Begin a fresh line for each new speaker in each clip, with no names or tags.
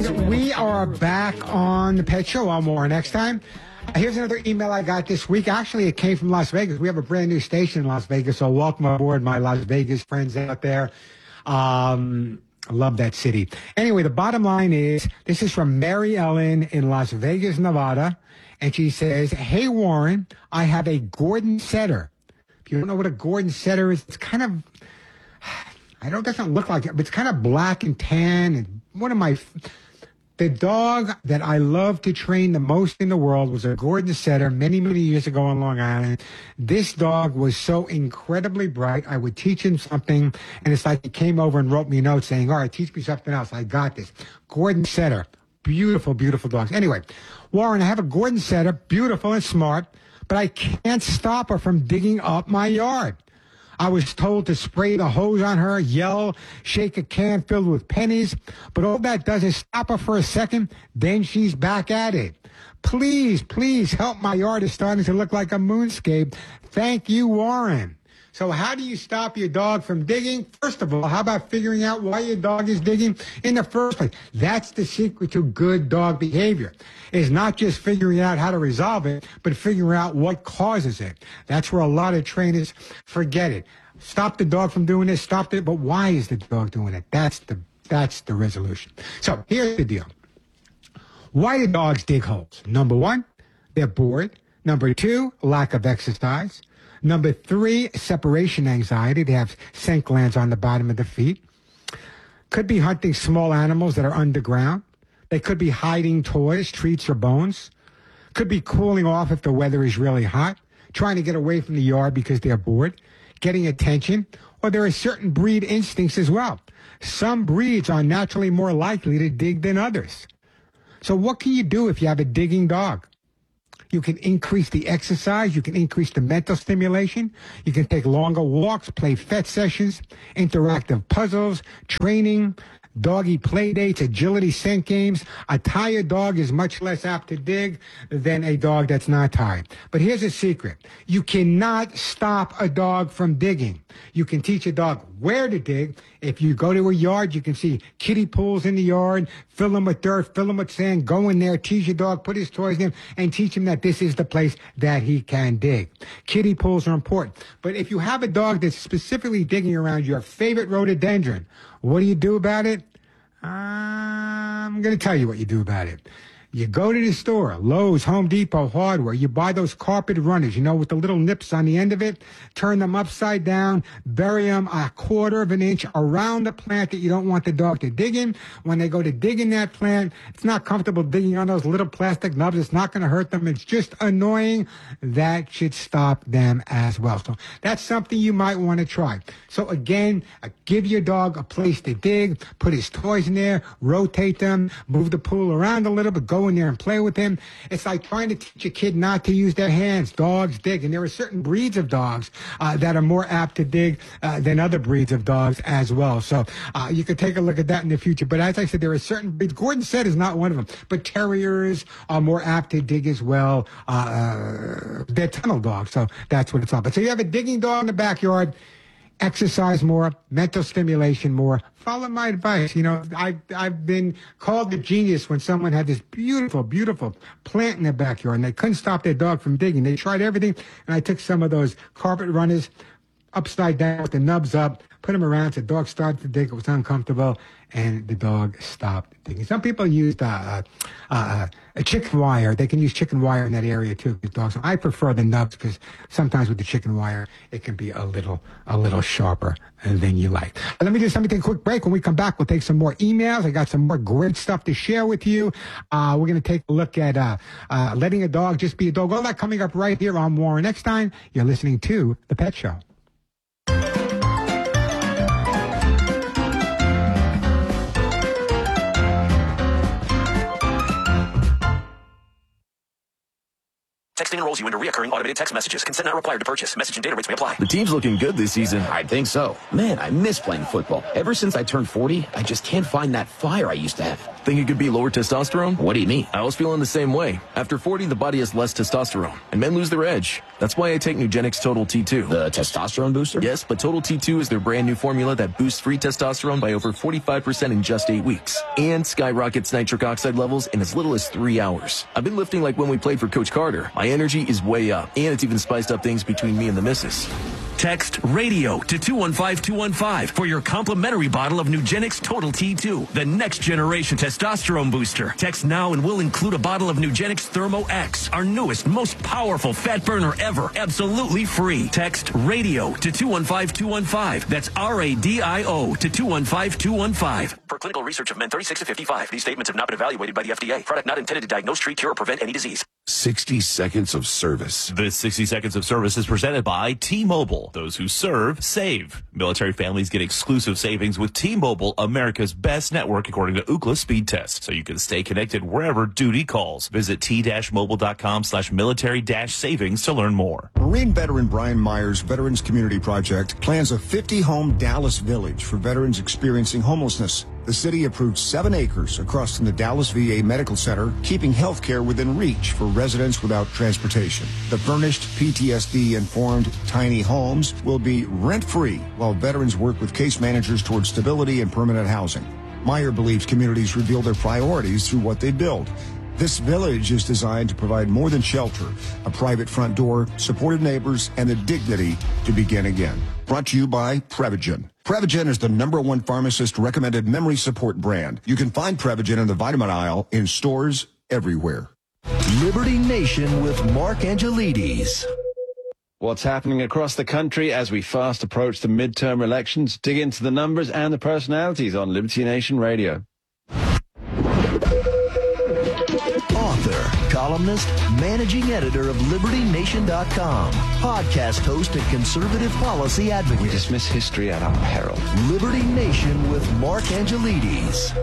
guys, we are back on the Pet Show. I'm Warren Eckstein. Here's another email I got this week. Actually, it came from Las Vegas. We have a brand new station in Las Vegas, so welcome aboard, my Las Vegas friends out there. I love that city. Anyway, the bottom line is, this is from Mary Ellen in Las Vegas, Nevada, and she says, "Hey, Warren, I have a Gordon Setter." If you don't know what a Gordon Setter is, it's kind of, it doesn't look like it, but it's kind of black and tan, and the dog that I love to train the most in the world was a Gordon Setter many, many years ago on Long Island. This dog was so incredibly bright. I would teach him something, and it's like he came over and wrote me a note saying, "All right, teach me something else. I got this." Gordon Setter. Beautiful, beautiful dogs. Anyway, Warren, I have a Gordon Setter, beautiful and smart, but I can't stop her from digging up my yard. I was told to spray the hose on her, yell, shake a can filled with pennies, but all that does is stop her for a second, then she's back at it. Please, please help. My yard is starting to look like a moonscape. Thank you, Warren. So how do you stop your dog from digging? First of all, how about figuring out why your dog is digging in the first place? That's the secret to good dog behavior, is not just figuring out how to resolve it, but figuring out what causes it. That's where a lot of trainers forget it. Stop the dog from doing this, stop it, but why is the dog doing it? That's the resolution. So here's the deal. Why do dogs dig holes? Number one, they're bored. Number two, lack of exercise. Number three, separation anxiety. They have scent glands on the bottom of the feet. Could be hunting small animals that are underground. They could be hiding toys, treats, or bones. Could be cooling off if the weather is really hot. Trying to get away from the yard because they're bored. Getting attention. Or there are certain breed instincts as well. Some breeds are naturally more likely to dig than others. So what can you do if you have a digging dog? You can increase the exercise. You can increase the mental stimulation. You can take longer walks, play fetch sessions, interactive puzzles, training, doggy play dates, agility scent games. A tired dog is much less apt to dig than a dog that's not tired. But here's a secret. You cannot stop a dog from digging. You can teach a dog where to dig. If you go to a yard, you can see kiddie pools in the yard, fill them with dirt, fill them with sand, go in there, teach your dog, put his toys in, and teach him that this is the place that he can dig. Kiddie pools are important. But if you have a dog that's specifically digging around your favorite rhododendron, what do you do about it? I'm going to tell you what you do about it. You go to the store, Lowe's, Home Depot, Hardware. You buy those carpet runners, with the little nips on the end of it. Turn them upside down, bury them a quarter of an inch around the plant that you don't want the dog to dig in. When they go to dig in that plant, it's not comfortable digging on those little plastic nubs. It's not going to hurt them. It's just annoying. That should stop them as well. So that's something you might want to try. So again, give your dog a place to dig, put his toys in there, rotate them, move the pool around a little bit, go in there and play with him. It's like trying to teach a kid not to use their hands. Dogs dig, and there are certain breeds of dogs that are more apt to dig than other breeds of dogs as well. So you could take a look at that in the future. But as I said, there are certain breeds. Gordon Setter is not one of them. But terriers are more apt to dig as well. They're tunnel dogs, so that's what it's all about. So you have a digging dog in the backyard. Exercise more, mental stimulation more. Follow my advice. I've been called a genius when someone had this beautiful, beautiful plant in their backyard and they couldn't stop their dog from digging. They tried everything, and I took some of those carpet runners upside down with the nubs up, put them around. The dog started to dig. It was uncomfortable, and the dog stopped digging. Some people used a chicken wire. They can use chicken wire in that area too. Dogs. I prefer the nubs because sometimes with the chicken wire, it can be a little sharper than you like. Let me just take a quick break. When we come back, we'll take some more emails. I got some more great stuff to share with you. We're going to take a look at letting a dog just be a dog. All that coming up right here on Warren Eckstein. You're listening to The Pet Show.
Texting enrolls you into recurring automated text messages. Consent not required to purchase. Message and data rates may apply.
The team's looking good this season. I think so. Man, I miss playing football. Ever since I turned 40, I just can't find that fire I used to have.
Think it could be lower testosterone?
What do you mean?
I was feeling the same way. After 40, the body has less testosterone, and men lose their edge.
That's why I take Nugenix Total T2.
The testosterone booster?
Yes, but Total T2 is their brand new formula that boosts free testosterone by over 45% in just 8 weeks and skyrockets nitric oxide levels in as little as 3 hours. I've been lifting like when we played for Coach Carter. My energy is way up, and it's even spiced up things between me and the missus. Text RADIO to 215-215 for your complimentary bottle of Nugenix Total T2, the next generation testosterone booster. Text now and we'll include a bottle of Nugenix Thermo X, our newest, most powerful fat burner ever, absolutely free. Text RADIO to 215-215. That's RADIO to 215-215. For clinical research of men 36 to 55, these statements have not been evaluated by the FDA. Product not intended to diagnose, treat, cure, or prevent any disease.
60 seconds of service.
This 60 seconds of service is presented by T-Mobile. Those who serve, save. Military families get exclusive savings with T-Mobile, America's best network according to Ookla speed test. So you can stay connected wherever duty calls. Visit t-mobile.com/military-savings to learn more.
Marine veteran Brian Myers' Veterans Community Project plans a 50-home Dallas village for veterans experiencing homelessness. The city approved 7 acres across from the Dallas VA Medical Center, keeping health care within reach for residents without transportation. The furnished, PTSD-informed tiny homes will be rent-free while veterans work with case managers towards stability and permanent housing. Meyer believes communities reveal their priorities through what they build. This village is designed to provide more than shelter, a private front door, supportive neighbors, and the dignity to begin again. Brought to you by Prevagen. Prevagen is the #1 pharmacist-recommended memory support brand. You can find Prevagen in the vitamin aisle in stores everywhere.
Liberty Nation with Mark Angelides.
What's happening across the country as we fast approach the midterm elections? Dig into the numbers and the personalities on Liberty Nation Radio.
Author, columnist, managing editor of LibertyNation.com, podcast host and conservative policy advocate.
We dismiss history at our peril.
Liberty Nation with Mark Angelides.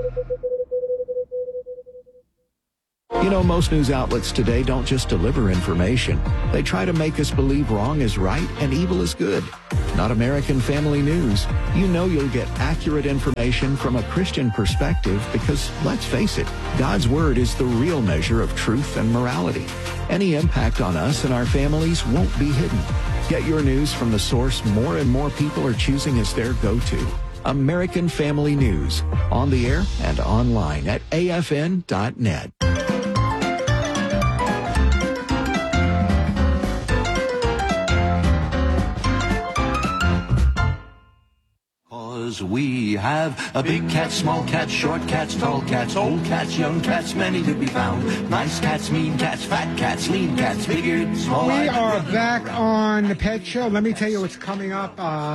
You know, most news outlets today don't just deliver information. They try to make us believe wrong is right and evil is good. Not American Family News. You know you'll get accurate information from a Christian perspective because, let's face it, God's Word is the real measure of truth and morality. Any impact on us and our families won't be hidden. Get your news from the source more and more people are choosing as their go-to. American Family News. On the air and online at afn.net.
We have a big cat, small cats, short cats, tall cats, old cats, young cats, many to be found. Nice cats, mean cats, fat cats, lean cats, big-eared, small-eyed.
We are back on the Pet Show. Let me tell you what's coming up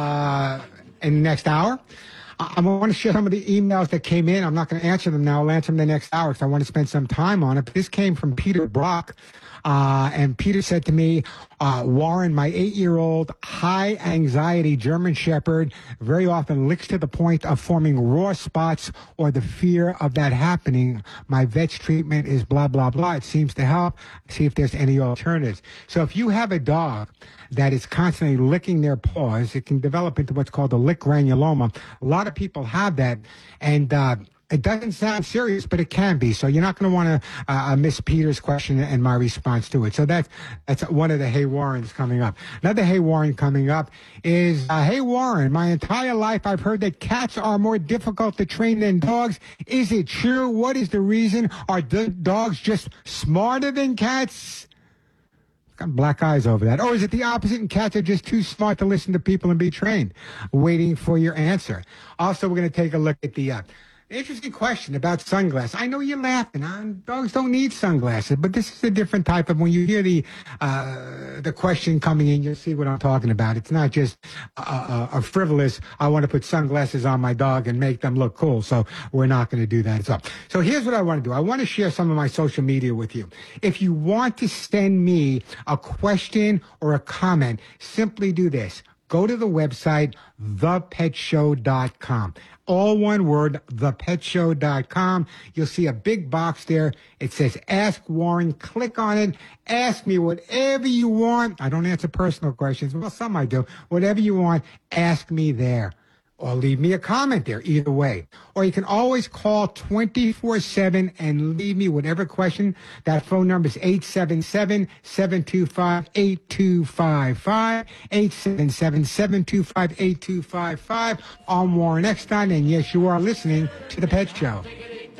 in the next hour. I want to share some of the emails that came in. I'm not going to answer them now. I'll answer them the next hour because I want to spend some time on it. But this came from Peter Brock. And Peter said to me, Warren, my 8-year-old high anxiety German Shepherd very often licks to the point of forming raw spots or the fear of that happening. My vet's treatment is blah, blah, blah. It seems to help. See if there's any alternatives. So if you have a dog that is constantly licking their paws, it can develop into what's called a lick granuloma. A lot of people have that. And, it doesn't sound serious, but it can be. So you're not going to want to miss Peter's question and my response to it. So that's one of the Hey Warrens coming up. Another Hey Warren coming up is, Hey Warren, my entire life I've heard that cats are more difficult to train than dogs. Is it true? What is the reason? Are dogs just smarter than cats? Got black eyes over that. Or is it the opposite and cats are just too smart to listen to people and be trained? Waiting for your answer. Also, we're going to take a look at the interesting question about sunglasses. I know you're laughing. Dogs don't need sunglasses, but this is a different type of. When you hear the question coming in, you'll see what I'm talking about. It's not just a frivolous. I want to put sunglasses on my dog and make them look cool. So we're not going to do that. So here's what I want to do. I want to share some of my social media with you. If you want to send me a question or a comment, simply do this. Go to the website, thepetshow.com. All one word, thepetshow.com. You'll see a big box there. It says Ask Warren. Click on it. Ask me whatever you want. I don't answer personal questions. Well, some I do. Whatever you want, ask me there. or leave me a comment there, either way. Or you can always call 24/7 and leave me whatever question. That phone number is 877-725-8255, 877-725-8255. On more next time, and yes, you are listening to The Pet Show.